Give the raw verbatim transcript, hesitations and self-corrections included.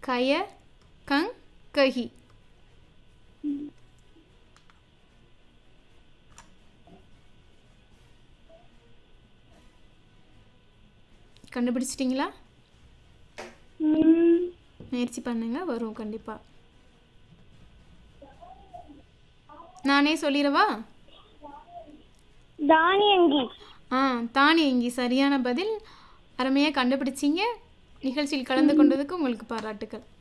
கய கங் கஹி. கண்டுபிடிச்சிட்டிங்களா? ம், முயற்சி பண்ணுங்க, வரும் கண்டிப்பா. நானே சொல்லிடவா? தானியங்கி. ஆ தானியங்கி சரியான பதில். அருமையாக கண்டுபிடிச்சிங்க. நிகழ்ச்சியில் கலந்து கொண்டதுக்கு உங்களுக்கு பாராட்டுக்கள்.